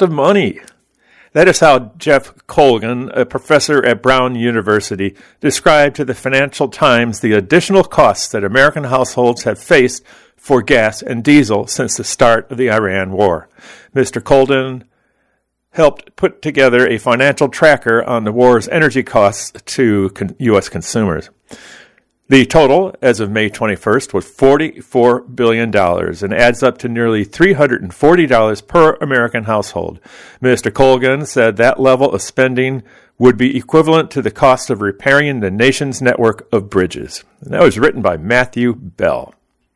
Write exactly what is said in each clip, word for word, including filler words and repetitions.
of money. That is how Jeff Colgan, a professor at Brown University, described to the Financial Times the additional costs that American households have faced for gas and diesel since the start of the Iran war. Mister Colgan helped put together a financial tracker on the war's energy costs to U S consumers. The total, as of May twenty-first, was forty-four billion dollars and adds up to nearly three hundred forty dollars per American household. Mister Colgan said that level of spending would be equivalent to the cost of repairing the nation's network of bridges. And that was written by Matthew Bell.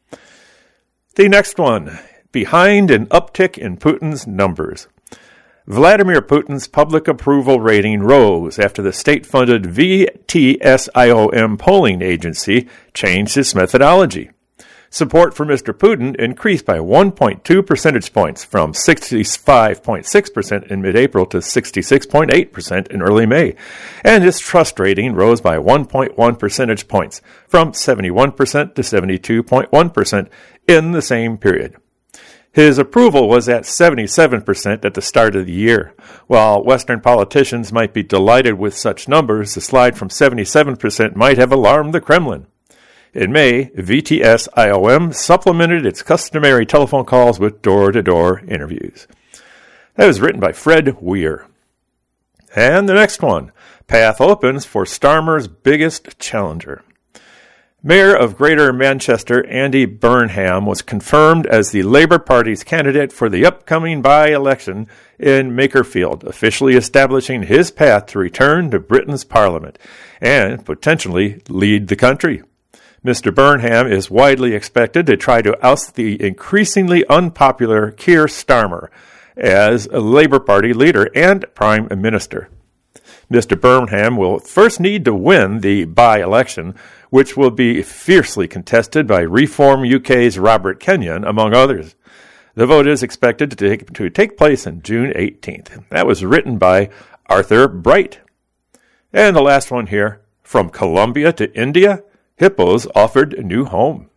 The next one, behind an uptick in Putin's numbers. Vladimir Putin's public approval rating rose after the state-funded V T S I O M polling agency changed its methodology. Support for Mister Putin increased by one point two percentage points from sixty-five point six percent in mid-April to sixty-six point eight percent in early May, and his trust rating rose by one point one percentage points from seventy-one percent to seventy-two point one percent in the same period. His approval was at seventy-seven percent at the start of the year. While Western politicians might be delighted with such numbers, the slide from seventy-seven percent might have alarmed the Kremlin. In May, V T S I O M supplemented its customary telephone calls with door-to-door interviews. That was written by Fred Weir. And the next one, path opens for Starmer's biggest challenger. Mayor of Greater Manchester, Andy Burnham, was confirmed as the Labour Party's candidate for the upcoming by-election in Makerfield, officially establishing his path to return to Britain's Parliament and potentially lead the country. Mister Burnham is widely expected to try to oust the increasingly unpopular Keir Starmer as a Labour Party leader and Prime Minister. Mister Burnham will first need to win the by-election, which will be fiercely contested by Reform U K's Robert Kenyon, among others. The vote is expected to take, to take place on June eighteenth. That was written by Arthur Bright. And the last one here, from Colombia to India, hippos offered a new home.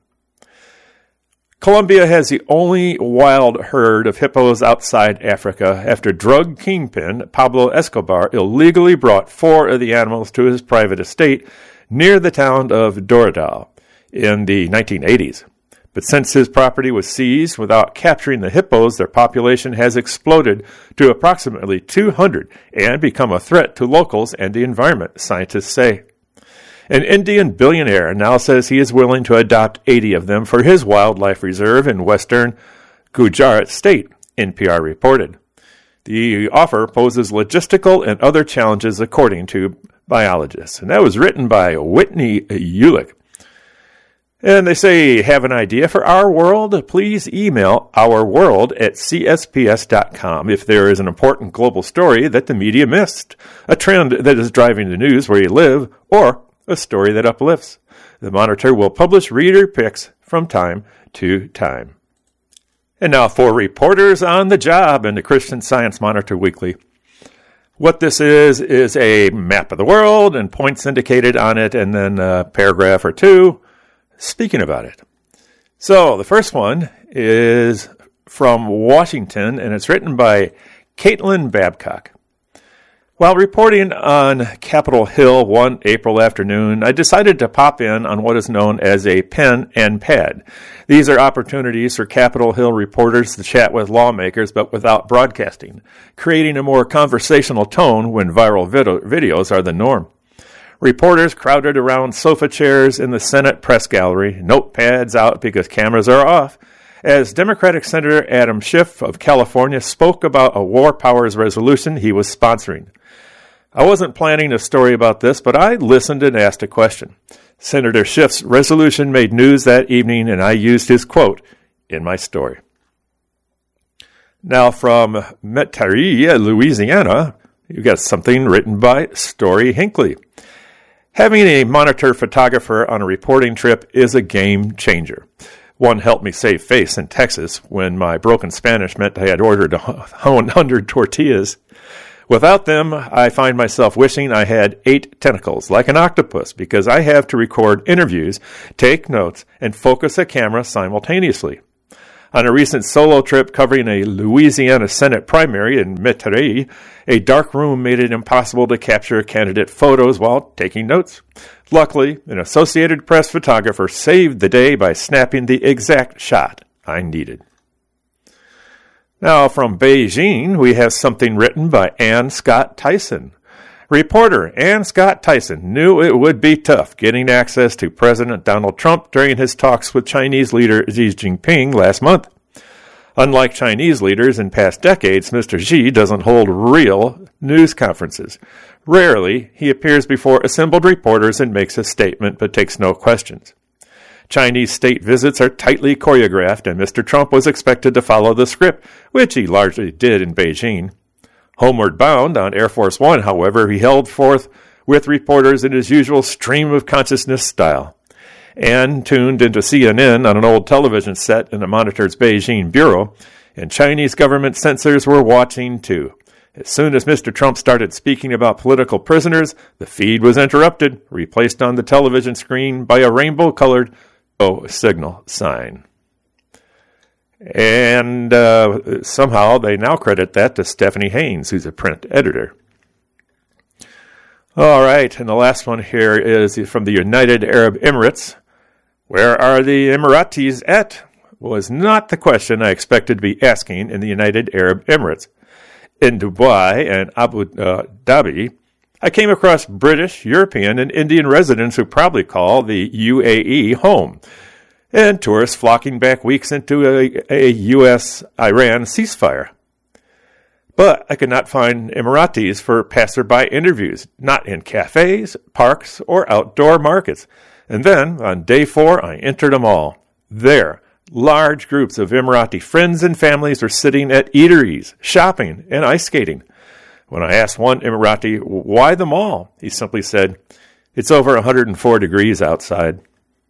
Colombia has the only wild herd of hippos outside Africa after drug kingpin Pablo Escobar illegally brought four of the animals to his private estate near the town of Doradal in the nineteen eighties. But since his property was seized without capturing the hippos, their population has exploded to approximately two hundred and become a threat to locals and the environment, scientists say. An Indian billionaire now says he is willing to adopt eighty of them for his wildlife reserve in western Gujarat state, N P R reported. The offer poses logistical and other challenges, according to biologists. And that was written by Whitney Ulick. And they say, have an idea for Our World? Please email ourworld at c s p s dot com if there is an important global story that the media missed, a trend that is driving the news where you live, or a story that uplifts. The Monitor will publish reader picks from time to time. And now for reporters on the job in the Christian Science Monitor Weekly. What this is, is a map of the world and points indicated on it, and then a paragraph or two speaking about it. So the first one is from Washington, and it's written by Caitlin Babcock. While reporting on Capitol Hill one April afternoon, I decided to pop in on what is known as a pen and pad. These are opportunities for Capitol Hill reporters to chat with lawmakers, but without broadcasting, creating a more conversational tone when viral video- videos are the norm. Reporters crowded around sofa chairs in the Senate press gallery, notepads out because cameras are off, as Democratic Senator Adam Schiff of California spoke about a war powers resolution he was sponsoring. I wasn't planning a story about this, but I listened and asked a question. Senator Schiff's resolution made news that evening, and I used his quote in my story. Now from Metairie, Louisiana, you got something written by Story Hinckley. Having a Monitor photographer on a reporting trip is a game changer. One helped me save face in Texas when my broken Spanish meant I had ordered one hundred tortillas. Without them, I find myself wishing I had eight tentacles, like an octopus, because I have to record interviews, take notes, and focus a camera simultaneously. On a recent solo trip covering a Louisiana Senate primary in Metairie, a dark room made it impossible to capture candidate photos while taking notes. Luckily, an Associated Press photographer saved the day by snapping the exact shot I needed. Now, from Beijing, we have something written by Ann Scott Tyson. Reporter Ann Scott Tyson knew it would be tough getting access to President Donald Trump during his talks with Chinese leader Xi Jinping last month. Unlike Chinese leaders in past decades, Mister Xi doesn't hold real news conferences. Rarely, he appears before assembled reporters and makes a statement but takes no questions. Chinese state visits are tightly choreographed, and Mister Trump was expected to follow the script, which he largely did in Beijing. Homeward bound on Air Force One, however, he held forth with reporters in his usual stream of consciousness style. Ann tuned into C N N on an old television set in the monitor's Beijing bureau, and Chinese government censors were watching too. As soon as Mister Trump started speaking about political prisoners, the feed was interrupted, replaced on the television screen by a rainbow-colored oh signal sign. And uh, somehow they now credit that to Stephanie Haynes, who's a print editor. All right, and the last one here is from the United Arab Emirates. Where are the Emiratis at? Was not the question I expected to be asking in the United Arab Emirates. In Dubai and Abu uh, Dhabi, I came across British, European, and Indian residents who probably call the U A E home, and tourists flocking back weeks into a, a U S Iran ceasefire. But I could not find Emiratis for passerby interviews, not in cafes, parks, or outdoor markets. And then, on day four, I entered them all. There, large groups of Emirati friends and families were sitting at eateries, shopping, and ice skating. When I asked one Emirati, why the mall? He simply said, it's over one hundred four degrees outside.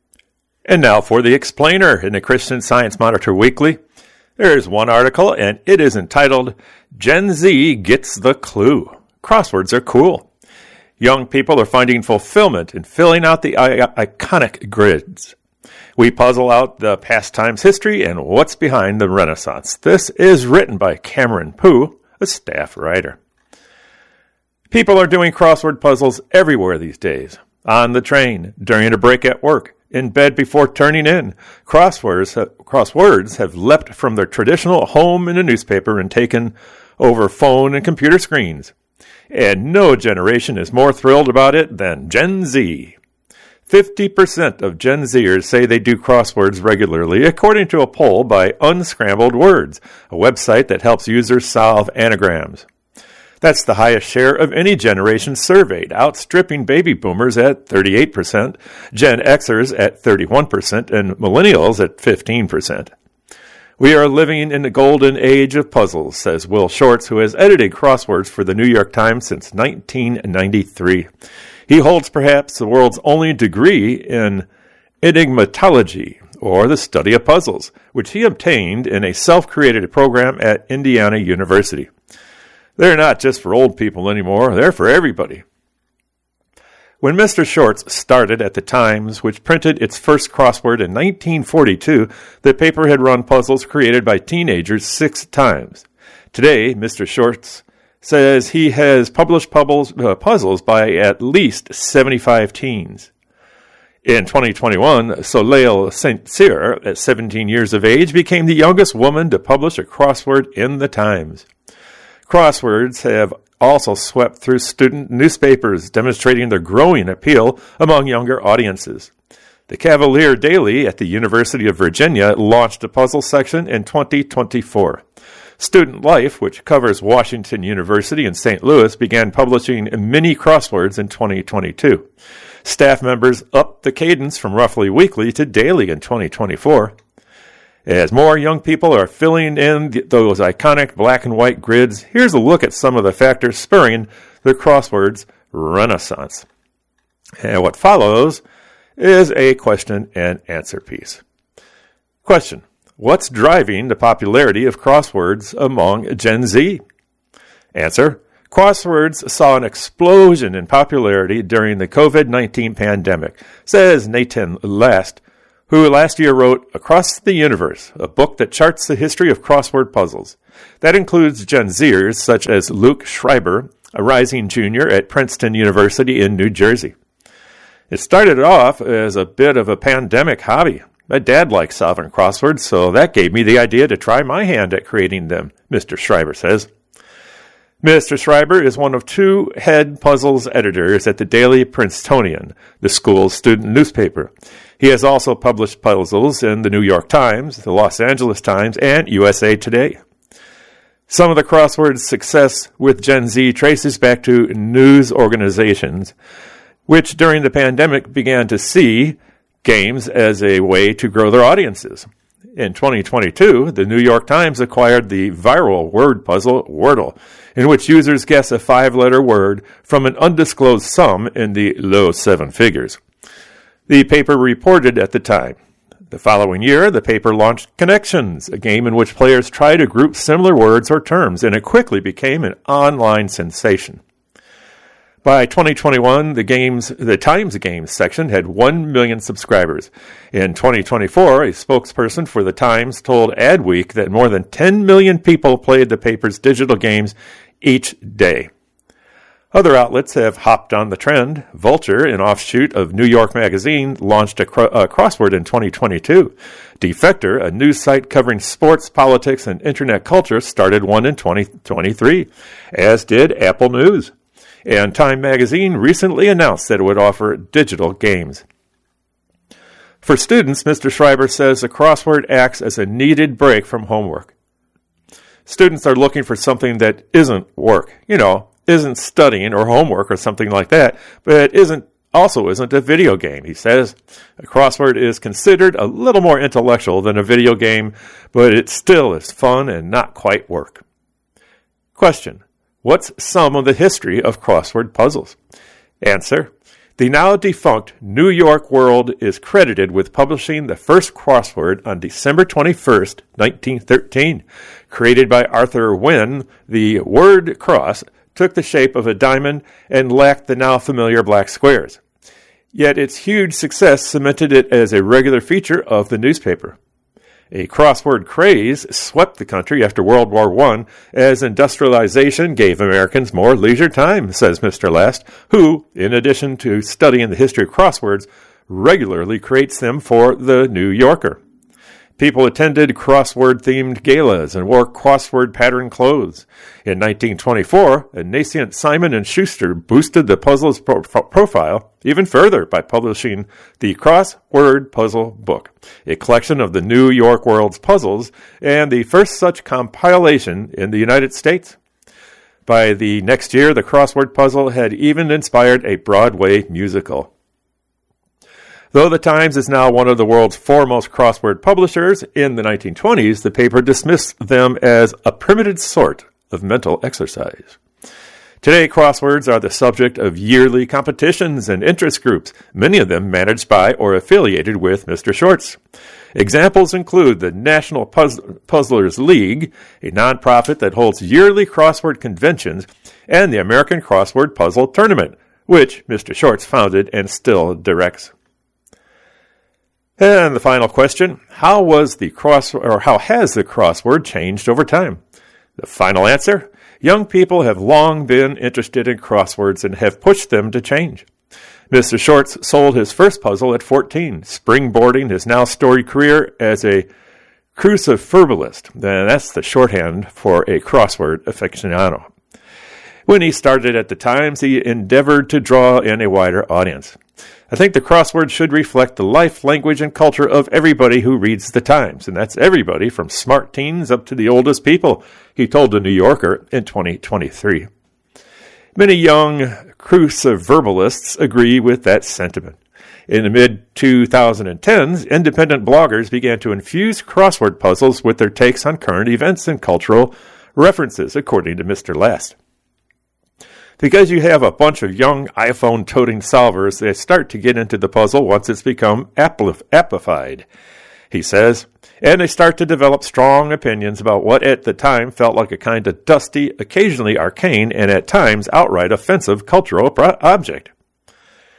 And now for the explainer in the Christian Science Monitor Weekly. There is one article, and it is entitled, Gen Z Gets the Clue. Crosswords are cool. Young people are finding fulfillment in filling out the I- iconic grids. We puzzle out the past time's history and what's behind the Renaissance. This is written by Cameron Pooh, a staff writer. People are doing crossword puzzles everywhere these days. On the train, during a break at work, in bed before turning in. Crosswords, uh, crosswords have leapt from their traditional home in a newspaper and taken over phone and computer screens. And no generation is more thrilled about it than Gen Z. fifty percent of Gen Zers say they do crosswords regularly, according to a poll by Unscrambled Words, a website that helps users solve anagrams. That's the highest share of any generation surveyed, outstripping baby boomers at thirty-eight percent, Gen Xers at thirty-one percent, and millennials at fifteen percent. We are living in the golden age of puzzles, says Will Shorts, who has edited crosswords for the New York Times since nineteen ninety-three. He holds perhaps the world's only degree in enigmatology, or the study of puzzles, which he obtained in a self-created program at Indiana University. They're not just for old people anymore, they're for everybody. When Mister Shorts started at the Times, which printed its first crossword in nineteen forty-two, the paper had run puzzles created by teenagers six times. Today, Mister Shorts says he has published puzzles, uh, puzzles by at least seventy-five teens. In twenty twenty-one, Soleil Saint Cyr, at seventeen years of age, became the youngest woman to publish a crossword in the Times. Crosswords have also swept through student newspapers, demonstrating their growing appeal among younger audiences. The Cavalier Daily at the University of Virginia launched a puzzle section in twenty twenty-four. Student Life, which covers Washington University and Saint Louis, began publishing mini crosswords in twenty twenty-two. Staff members upped the cadence from roughly weekly to daily in twenty twenty-four. As more young people are filling in the, those iconic black and white grids, here's a look at some of the factors spurring the crosswords renaissance. And what follows is a question and answer piece. Question: what's driving the popularity of crosswords among Gen Z? Answer: crosswords saw an explosion in popularity during the covid nineteen pandemic, says Nathan Last, who last year wrote Across the Universe, a book that charts the history of crossword puzzles. That includes Gen Zers such as Luke Schreiber, a rising junior at Princeton University in New Jersey. It started off as a bit of a pandemic hobby. My dad likes solving crosswords, so that gave me the idea to try my hand at creating them, Mister Schreiber says. Mister Schreiber is one of two head puzzles editors at the Daily Princetonian, the school's student newspaper. He has also published puzzles in the New York Times, the Los Angeles Times, and U S A Today. Some of the crossword's success with Gen Z traces back to news organizations, which during the pandemic began to see games as a way to grow their audiences. In twenty twenty-two, the New York Times acquired the viral word puzzle Wordle, in which users guess a five-letter word from an undisclosed sum in the low seven figures. The paper reported at the time. The following year, the paper launched Connections, a game in which players try to group similar words or terms, and it quickly became an online sensation. By twenty twenty-one, the games, the Times Games section had one million subscribers. In twenty twenty-four, a spokesperson for the Times told Adweek that more than ten million people played the paper's digital games each day. Other outlets have hopped on the trend. Vulture, an offshoot of New York Magazine, launched a, cro- a crossword in twenty twenty-two. Defector, a news site covering sports, politics, and internet culture, started one in twenty twenty-three, as did Apple News. And Time Magazine recently announced that it would offer digital games. For students, Mister Schreiber says the crossword acts as a needed break from homework. Students are looking for something that isn't work, you know, isn't studying or homework or something like that, but it isn't also isn't a video game, he says. A crossword is considered a little more intellectual than a video game, but it still is fun and not quite work. Question: what's some of the history of crossword puzzles? Answer: the now defunct New York World is credited with publishing the first crossword on December twenty-first, nineteen thirteen. Created by Arthur Wynne, the word cross took the shape of a diamond and lacked the now familiar black squares. Yet its huge success cemented it as a regular feature of the newspaper. A crossword craze swept the country after World War One as industrialization gave Americans more leisure time, says Mister Last, who, in addition to studying the history of crosswords, regularly creates them for The New Yorker. People attended crossword-themed galas and wore crossword-patterned clothes. In nineteen twenty-four, a nascent Simon and Schuster boosted the puzzle's pro- profile even further by publishing the Crossword Puzzle Book, a collection of the New York World's puzzles and the first such compilation in the United States. By the next year, the crossword puzzle had even inspired a Broadway musical. Though the Times is now one of the world's foremost crossword publishers, in the nineteen twenties, the paper dismissed them as a primitive sort of mental exercise. Today, crosswords are the subject of yearly competitions and interest groups, many of them managed by or affiliated with Mister Shorts. Examples include the National Puzz- Puzzlers League, a nonprofit that holds yearly crossword conventions, and the American Crossword Puzzle Tournament, which Mister Shorts founded and still directs. And the final question: how was the cross, or how has the crossword changed over time? The final answer: young people have long been interested in crosswords and have pushed them to change. Mister Shorts sold his first puzzle at fourteen, springboarding his now storied career as a cruciverbalist. And that's the shorthand for a crossword aficionado. When he started at the Times, he endeavored to draw in a wider audience. I think the crossword should reflect the life, language, and culture of everybody who reads the Times, and that's everybody from smart teens up to the oldest people, he told the New Yorker in twenty twenty-three. Many young cruciverbalists agree with that sentiment. In the mid twenty tens, independent bloggers began to infuse crossword puzzles with their takes on current events and cultural references, according to Mister Last. Because you have a bunch of young iPhone-toting solvers, they start to get into the puzzle once it's become appified, he says, and they start to develop strong opinions about what at the time felt like a kind of dusty, occasionally arcane, and at times outright offensive cultural pro- object.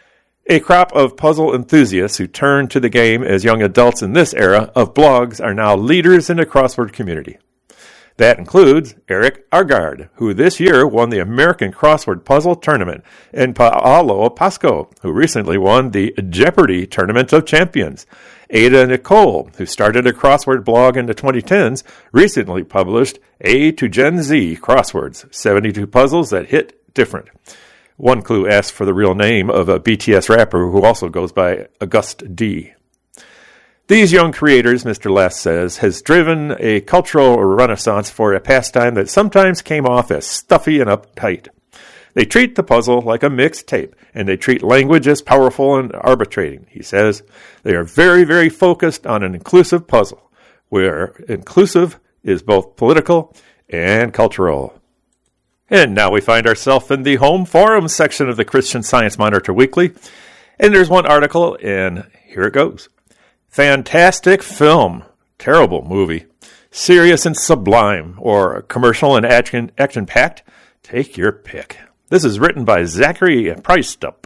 A crop of puzzle enthusiasts who turned to the game as young adults in this era of blogs are now leaders in the crossword community. That includes Eric Argard, who this year won the American Crossword Puzzle Tournament, and Paolo Pasco, who recently won the Jeopardy! Tournament of Champions. Ada Nicole, who started a crossword blog in the twenty tens, recently published A to Gen Z Crosswords, seventy-two puzzles that hit different. One clue asks for the real name of a B T S rapper who also goes by August D. These young creators, Mister Last says, has driven a cultural renaissance for a pastime that sometimes came off as stuffy and uptight. They treat the puzzle like a mixed tape, and they treat language as powerful and arbitrating, he says. They are very, very focused on an inclusive puzzle, where inclusive is both political and cultural. And now we find ourselves in the home forum section of the Christian Science Monitor Weekly, and there's one article, and here it goes. Fantastic film, terrible movie, serious and sublime, or commercial and action, action-packed? Take your pick. This is writen by Zachary Preistup.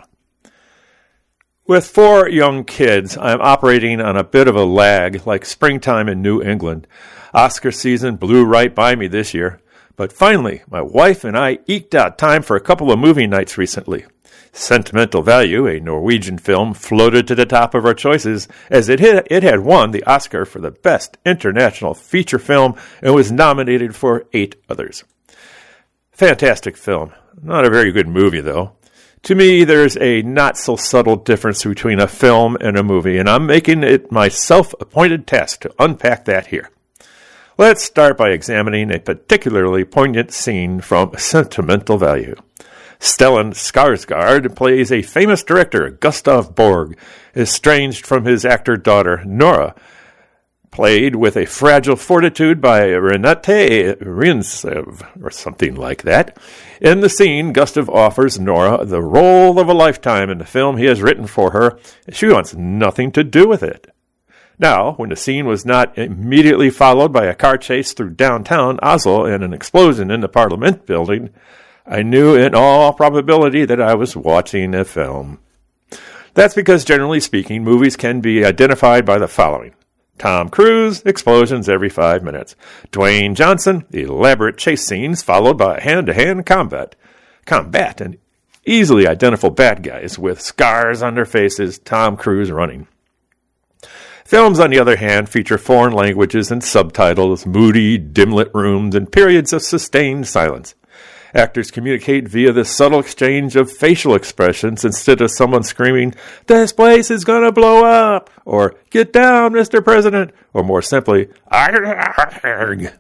With four young kids, I'm operating on a bit of a lag, like springtime in New England. Oscar season blew right by me this year, but finally, my wife and I eked out time for a couple of movie nights recently. Sentimental Value, a Norwegian film, floated to the top of our choices as it, hit, it had won the Oscar for the Best International Feature Film and was nominated for eight others. Fantastic film. Not a very good movie, though. To me, there's a not-so-subtle difference between a film and a movie, and I'm making it my self-appointed task to unpack that here. Let's start by examining a particularly poignant scene from Sentimental Value. Stellan Skarsgård plays a famous director, Gustav Borg, estranged from his actor daughter, Nora, played with a fragile fortitude by Renate Rintsev, or something like that. In the scene, Gustav offers Nora the role of a lifetime in the film he has written for her, and she wants nothing to do with it. Now, when the scene was not immediately followed by a car chase through downtown Oslo and an explosion in the Parliament building, I knew in all probability that I was watching a film. That's because, generally speaking, movies can be identified by the following. Tom Cruise, explosions every five minutes. Dwayne Johnson, elaborate chase scenes followed by hand-to-hand combat. Combat and easily identifiable bad guys with scars on their faces, Tom Cruise running. Films, on the other hand, feature foreign languages and subtitles, moody, dim-lit rooms, and periods of sustained silence. Actors communicate via the subtle exchange of facial expressions instead of someone screaming, "This place is going to blow up!" or "Get down, Mister President!" or more simply, "Arg!"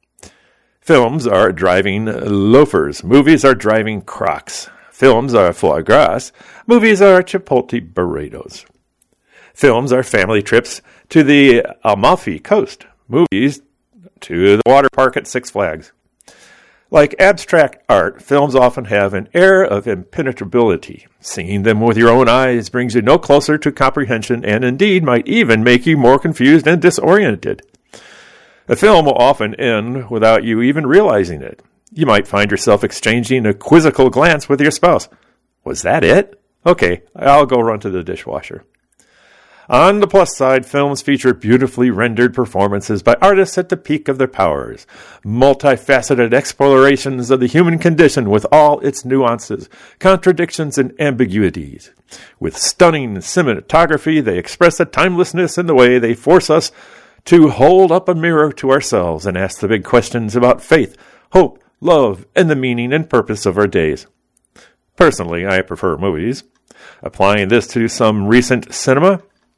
Films are driving loafers. Movies are driving Crocs. Films are foie gras. Movies are Chipotle burritos. Films are family trips to the Amalfi Coast. Movies to the water park at Six Flags. Like abstract art, films often have an air of impenetrability. Seeing them with your own eyes brings you no closer to comprehension and indeed might even make you more confused and disoriented. A film will often end without you even realizing it. You might find yourself exchanging a quizzical glance with your spouse. Was that it? Okay, I'll go run to the dishwasher. On the plus side, films feature beautifully rendered performances by artists at the peak of their powers, multifaceted explorations of the human condition with all its nuances, contradictions, and ambiguities. With stunning cinematography, they express a timelessness in the way they force us to hold up a mirror to ourselves and ask the big questions about faith, hope, love, and the meaning and purpose of our days. Personally, I prefer movies. Applying this to some recent cinema,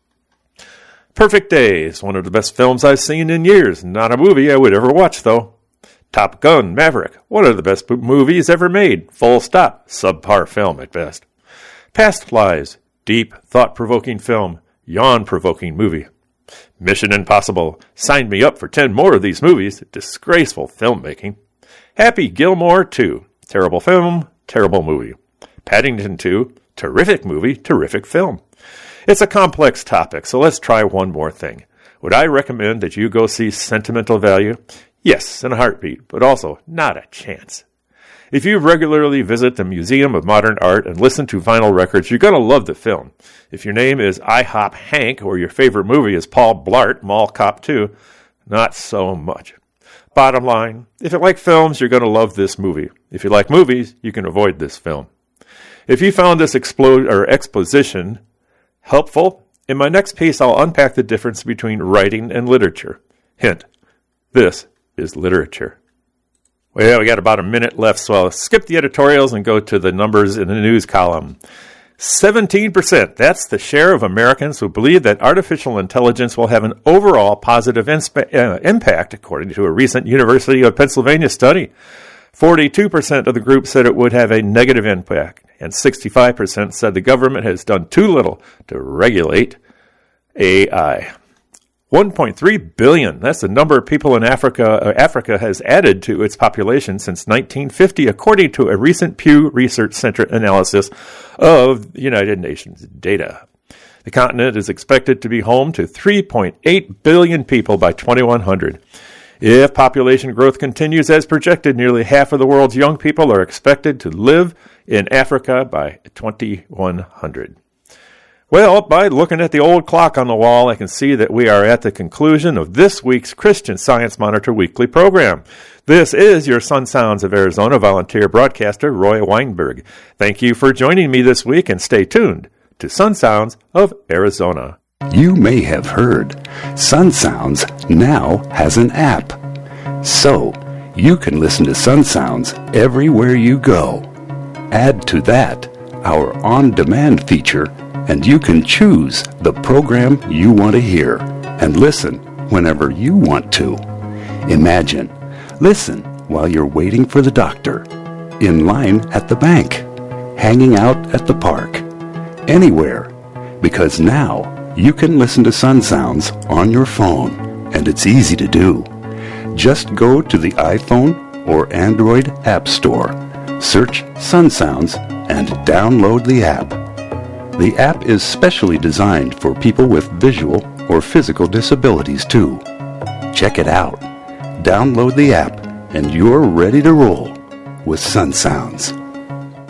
Perfect Day is one of the best films I've seen in years. Not a movie I would ever watch, though. Top Gun Maverick, one of the best movies ever made. Full stop. Subpar film at best. Past Lives, deep, thought-provoking film. Yawn-provoking movie. Mission Impossible, sign me up for ten more of these movies. Disgraceful filmmaking. Happy Gilmore two, terrible film, terrible movie. Paddington two, terrific movie, terrific film. It's a complex topic, so let's try one more thing. Would I recommend that you go see Sentimental Value? Yes, in a heartbeat, but also not a chance. If you regularly visit the Museum of Modern Art and listen to vinyl records, you're going to love the film. If your name is IHOP Hank or your favorite movie is Paul Blart, Mall Cop two, not so much. Bottom line, if you like films, you're going to love this movie. If you like movies, you can avoid this film. If you found this explo- or exposition helpful, in my next piece I'll unpack the difference between writing and literature. Hint, this is literature. Well, we got about a minute left, so I'll skip the editorials and go to the numbers in the news column. seventeen percent, that's the share of Americans who believe that artificial intelligence will have an overall positive insp- uh, impact, according to a recent University of Pennsylvania study. forty-two percent of the group said it would have a negative impact, and sixty-five percent said the government has done too little to regulate A I. one point three billion, that's the number of people in Africa uh, Africa has added to its population since nineteen fifty, according to a recent Pew Research Center analysis of the United Nations data. The continent is expected to be home to three point eight billion people by twenty-one hundred. If population growth continues as projected, nearly half of the world's young people are expected to live in Africa by twenty-one hundred. Well, by looking at the old clock on the wall, I can see that we are at the conclusion of this week's Christian Science Monitor weekly program. This is your Sun Sounds of Arizona volunteer broadcaster, Roy Weinberg. Thank you for joining me this week, and stay tuned to Sun Sounds of Arizona. You may have heard Sun Sounds now has an app. So, you can listen to Sun Sounds everywhere you go. Add to that our on-demand feature, and you can choose the program you want to hear and listen whenever you want to. Imagine, listen while you're waiting for the doctor, in line at the bank, hanging out at the park, anywhere, because now you can listen to Sun Sounds on your phone, and it's easy to do. Just go to the iPhone or Android App Store, search Sun Sounds, and download the app. The app is specially designed for people with visual or physical disabilities, too. Check it out. Download the app, and you're ready to roll with Sun Sounds.